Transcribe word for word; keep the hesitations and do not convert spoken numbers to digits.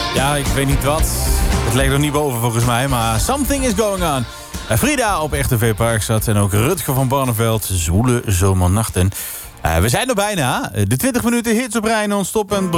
Ja, ik weet niet wat. Het leek er niet boven volgens mij, maar something is going on. Uh, Frida op R T V Parkstad en ook Rutger van Barneveld. Zwoele zomernachten. Uh, we zijn er bijna. De twintig minuten hits op rij non-stop en